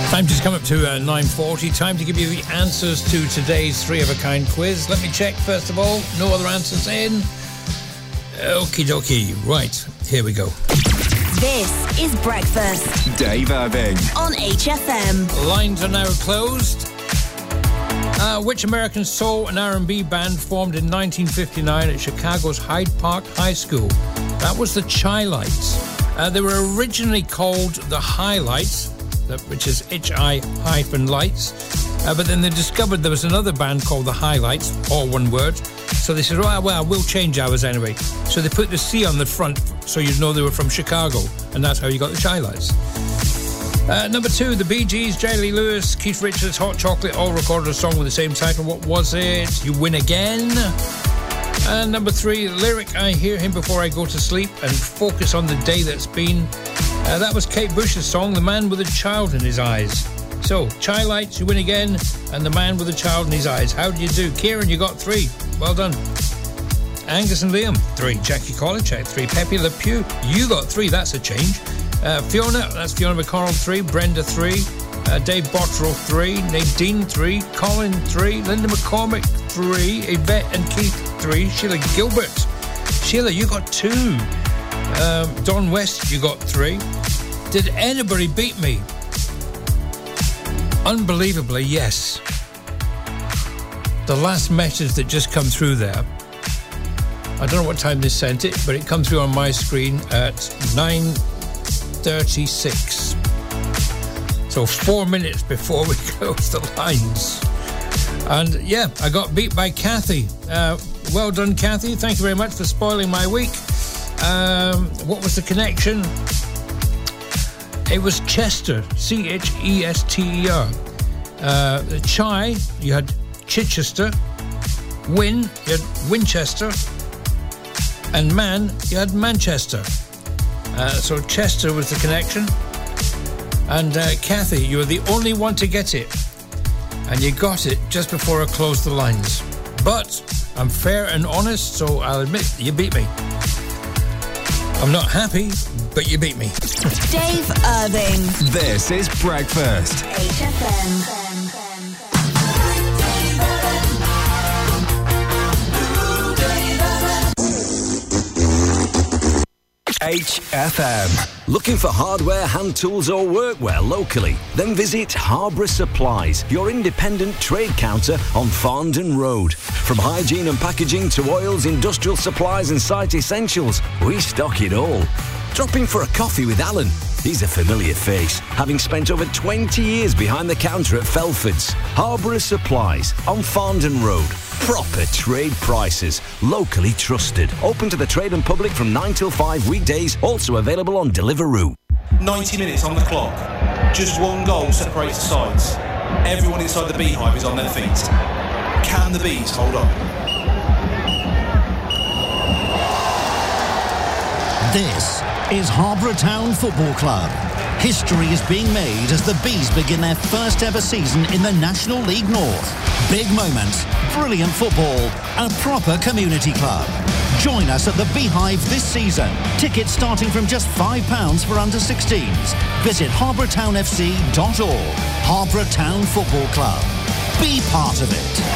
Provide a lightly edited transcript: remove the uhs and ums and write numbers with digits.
Time just come up to 9:40. Time to give you the answers to today's Three of a Kind quiz. Let me check first of all. No other answers in. Okie dokie. Right, here we go. This is Breakfast. Dave Irving. On HFM. Lines are now closed. Which American soul and R&B band formed in 1959 at Chicago's Hyde Park High School? That was the Chi-Lites. They were originally called the Highlights, which is H-I-Lights. But then they discovered there was another band called the Highlights, all one word. So they said, well, we'll change ours anyway. So they put the C on the front so you'd know they were from Chicago. And that's how you got the Chi-Lites. Number 2, the Bee Gees, Jerry Lee Lewis, Keith Richards, Hot Chocolate, all recorded a song with the same title. What was it? You Win Again. And number 3, the lyric, I hear him before I go to sleep and focus on the day that's been. That was Kate Bush's song, The Man with a Child in His Eyes. So, Chi-Lites, You Win Again, and The Man with a Child in His Eyes. How do you do? Kieran, you got 3. Well done. Angus and Liam, 3. Jackie College, 3. Pepe Le Pew, you got 3. That's a change. Fiona, that's Fiona McConnell, 3. Brenda, 3. Dave Bottrell, 3. Nadine, 3. Colin, 3. Linda McCormick, 3. Yvette and Keith, 3. Sheila Gilbert. Sheila, you got 2. Don West, you got 3. Did anybody beat me? Unbelievably, yes. The last message that just come through there, I don't know what time they sent it, but it come through on my screen at 9:36. So 4 minutes before we close the lines. And yeah, I got beat by Kathy. Well done, Kathy. Thank you very much for spoiling my week. What was the connection? It was Chester, Chester. Chai, you had Chichester. Win, you had Winchester. And man, you had Manchester. So Chester was the connection. And Kathy, you were the only one to get it. And you got it just before I closed the lines. But I'm fair and honest, so I'll admit you beat me. I'm not happy, but you beat me. Dave Irving. This is Breakfast. HFM. HFM. Looking for hardware, hand tools or workwear locally? Then visit Harborough Supplies, your independent trade counter on Farndon Road. From hygiene and packaging to oils, industrial supplies and site essentials, we stock it all. Drop in for a coffee with Alan. He's a familiar face, having spent over 20 years behind the counter at Felford's. Harborough Supplies on Farndon Road. Proper trade prices, locally trusted. Open to the trade and public from 9 till 5 weekdays, also available on Deliveroo. 90 minutes on the clock. Just one goal separates the sides. Everyone inside the Beehive is on their feet. Can the Bees hold on? This is Harborough Town Football Club. History is being made as the Bees begin their first ever season in the National League North. Big moments, brilliant football, a proper community club. Join us at the Beehive this season. Tickets starting from just £5 for under 16s. Visit harbourtownfc.org. Harborough Town Football Club. Be part of it.